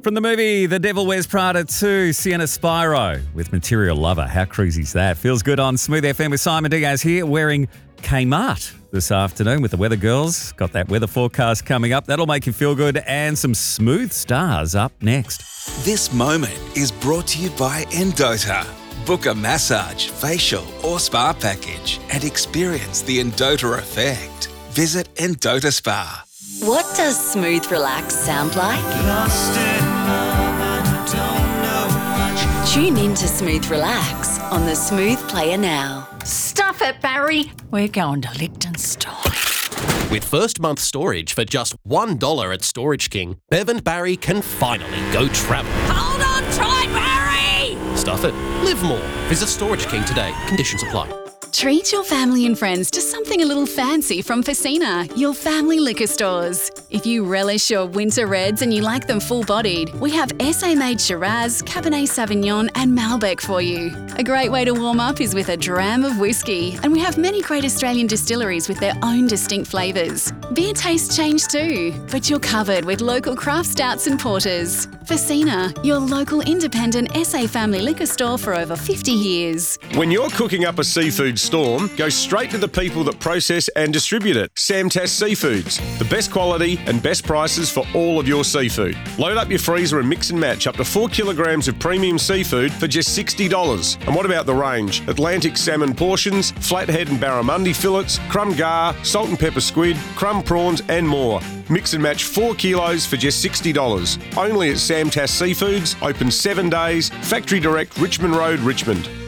From the movie The Devil Wears Prada 2, Sienna Spiro with Material Lover. How crazy's that? Feels good on Smooth FM with Simon Diaz here wearing Kmart this afternoon with the Weather Girls. Got that weather forecast coming up. That'll make you feel good, and some smooth stars up next. This moment is brought to you by Endota. Book a massage, facial or spa package and experience the Endota effect. Visit Endota Spa. What does smooth relax sound like? Tune in to Smooth Relax on the Smooth Player now. Stuff it, Barry. We're going to Liechtenstein. With first month storage for just $1 at Storage King, Bev and Barry can finally go travel. Hold on tight, Barry! Stuff it. Live more. Visit Storage King today. Conditions apply. Treat your family and friends to something a little fancy from Facina, your family liquor stores. If you relish your winter reds and you like them full-bodied, we have SA-made Shiraz, Cabernet Sauvignon and Malbec for you. A great way to warm up is with a dram of whiskey, and we have many great Australian distilleries with their own distinct flavours. Beer tastes change too, but you're covered with local craft stouts and porters. Facina, your local independent SA family liquor store for over 50 years. When you're cooking up a seafood storm, go straight to the people that process and distribute it. Samtas Seafoods, the best quality and best prices for all of your seafood. Load up your freezer and mix and match up to 4 kilograms of premium seafood for just $60. And what about the range? Atlantic salmon portions, flathead and barramundi fillets, crumb gar, salt and pepper squid, crumb prawns and more. Mix and match 4 kilos for just $60. Only at Samtas Seafoods, open 7 days, Factory Direct, Richmond Road, Richmond.